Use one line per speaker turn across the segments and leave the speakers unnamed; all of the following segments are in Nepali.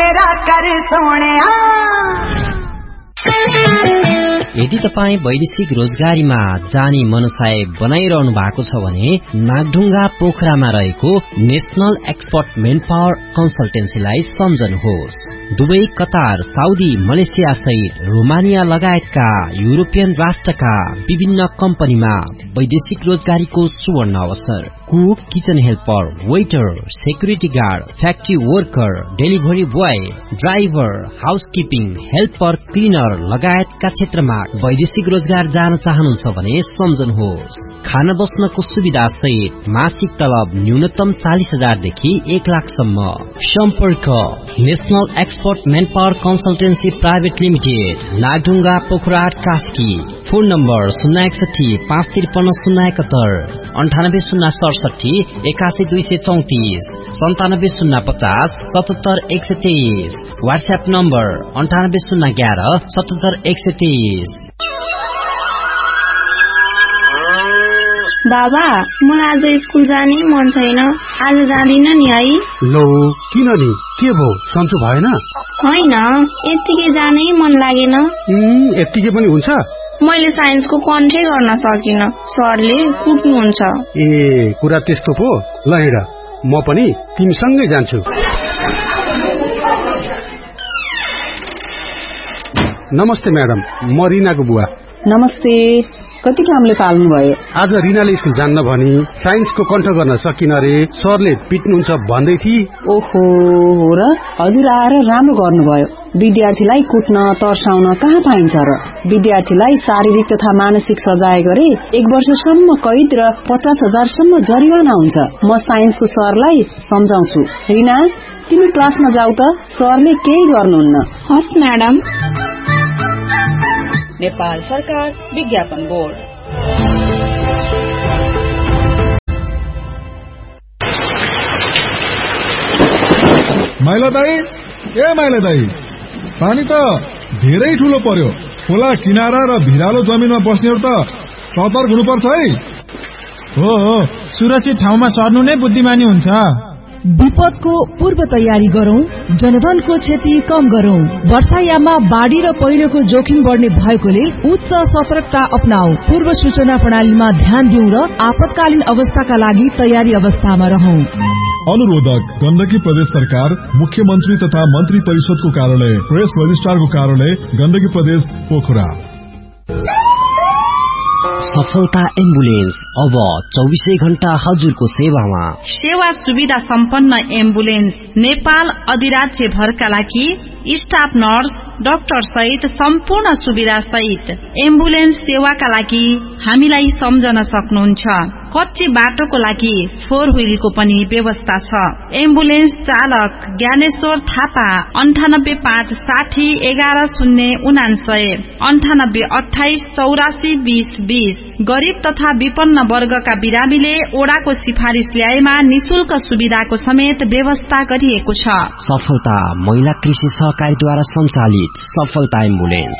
मेरा कर सोनिया।
यदि तपाईँ वैदेशिक रोजगारीमा जाने मनसाय बनाइरहनु भएको छ भने नागढुङ्गा पोखरामा रहेको national expert main power कन्सल्टेन्सीलाई सम्झनुहोस्। Dubai, Qatar, Saudi, Malaysia सहित रोमानिया लगायतका युरोपियन राष्ट्रका विभिन्न कम्पनीमा वैदेशिक रोजगारीको सुवर्ण अवसर। Cook, kitchen helper, waiter, security guard, factory worker, delivery boy, driver, housekeeping, helper, cleaner लगायतका क्षेत्रमा वैदेशिक रोजगार जान चाहनुहुन्छ भने सम्झनुहोस्। खाना बस्नको सुविधा सहित मासिक तलब न्यूनतम 40,000 देखि 1 लाखसम्म। सम्पर्क national expert main power consultancy private limited, Nagdhunga, Pokhara, Kaski. Phone number 061 553 071, 98 067 81234, 97 050 77 123। WhatsApp number 98 011 77 123।
बाबा, मलाई आज स्कुल जाने मन छैन, आज जाँदिन नि है।
लो, किन नि? के भो, सन्चो भएन?
होइन, यत्तिकै जानै मन लागेन।
यत्तिकै पनि हुन्छ?
मैले साइन्सको कन्ठै गर्न सकिन, सरले कुट्नुहुन्छ।
ए, कुरा त्यस्तो पो। ल हेर, म पनि तिमीसँगै जान्छु। नमस्ते म्याडम, म रिनाको बुवा।
नमस्ते। कति कामले पाल्नु भयो?
आज रिनाले स्कुल जान्न भनी साइन्सको कन्ठ गर्न सकिन रे, सरले पिट्नुहुन्छ भन्दै थिए।
ओहो, हो र? हजुर आएर राम्रो गर्नुभयो। विद्यार्थीलाई कुट्न तर्साउन कहाँ पाइन्छ र? विद्यार्थीलाई शारीरिक तथा मानसिक सजाय गरे 1 वर्षसम्म कैद र 50,000 सम्म जरिवाना हुन्छ। म साइन्सको सरलाई सम्झाउँछु। रिना, तिमी क्लासमा जाऊ त, सरले केही गर्नुहुन्न।
हस् म्याडम।
नेपाल सरकार विज्ञापन बोर्ड।
माइला दाई, ए माइला दाई, पानी त धेरै ठूलो पर्यो। खोला किनारा र भिरालो जमिनमा बस्नेहरु त सतर्क हुनुपर्छ है।
हो, सुरक्षित ठाउँमा सर्नु नै बुद्धिमानी हुन्छ।
विपदको पूर्व तयारी गरौं, जनधनको क्षति कम गरौं। वर्षायाममा बाढ़ी र पहिरोको जोखिम बढ्ने भएकोले उच्च सतर्कता अपनाऊ। पूर्व सूचना प्रणालीमा ध्यान दिउँ र आपतकालीन अवस्थाका लागि तयारी अवस्थामा रहौं।
अनुरोधक गण्डकी प्रदेश सरकार, मुख्यमन्त्री तथा मन्त्री परिषदको कार्यालय, प्रेस रजिस्ट्रारको कार्यालय, गण्डकी प्रदेश, पोखरा।
सफलता एम्बुलेन्स अब 24 घण्टा हजुरको सेवामा।
सेवा सुविधा सम्पन्न एम्बुलेन्स नेपाल अधिराज्य भरका लागि स्टाफ नर्स, डाक्टर सहित सम्पूर्ण सुविधा सहित एम्बुलेन्स सेवाका लागि हामीलाई सम्झन सक्नुहुन्छ। कच्ची बाटोको लागि 4 व्हीलको पनि व्यवस्था छ। एम्बुलेन्स चालक ज्ञानेश्वर थापा 98 560 11 099 98 28 20 20। गरीब तथा विपन्न वर्गका बिरामीले ओडाको सिफारिस ल्याएमा निशुल्क सुविधाको समेत व्यवस्था गरिएको छ।
सफलता महिला कृषि सहकारीद्वारा सञ्चालित सफलता एम्बुलेन्स।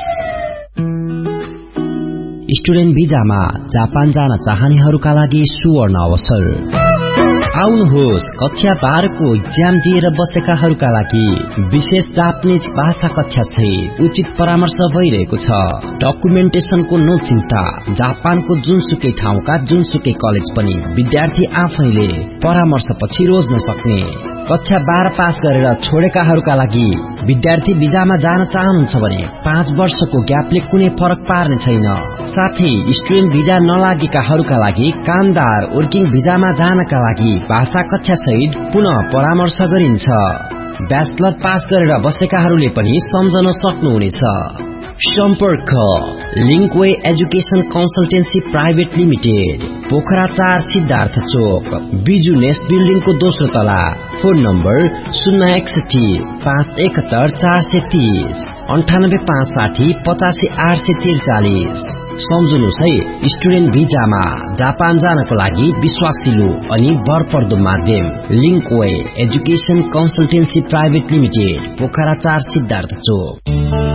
स्टुडेन्ट भिजामा जापान जान चाहनेहरूका लागि सुवर्ण अवसर। आउनुहोस्, कक्षा 12 को इक्जाम दिएर बसेकाहरूका लागि विशेष जापानिज भाषा कक्षा छै। उचित परामर्श भइरहेको छ। डकुमेन्टेसनको नो चिन्ता। जापानको जुनसुकै ठाउँका जुनसुकै कलेज पनि विद्यार्थी आफैले परामर्श पछि रोज्न सक्ने। कक्षा 12 पास गरेर छोडेकाहरूका लागि विद्यार्थी भिजामा जान चाहनुहुन्छ भने 5 वर्षको ग्यापले कुनै फरक पार्ने छैन। साथै स्टुडेन्ट भिजा नलागेकाहरूका लागि कामदार वर्किङ भिजामा जानका लागि भाषा कक्षा सहित पुनः परामर्श गरिन्छ। ब्याचलर पास गरेर बसेकाहरूले पनि सम्झन सक्नुहुनेछ। सम्पर्क Linkway education consultancy private limited, Pokhara 4 Siddhartha चोक, बिजु नेस्ट बिल्डिङको दोस्रो तला। Phone number 061 571 430 98 560 85 843। सम्झनुहोस् है, स्टुडेन्ट भिजामा जापान जानको लागि विश्वासिलो अनि भरपर्दो माध्यम Linkway education consultancy private limited, Pokhara 4 Siddhartha चोक।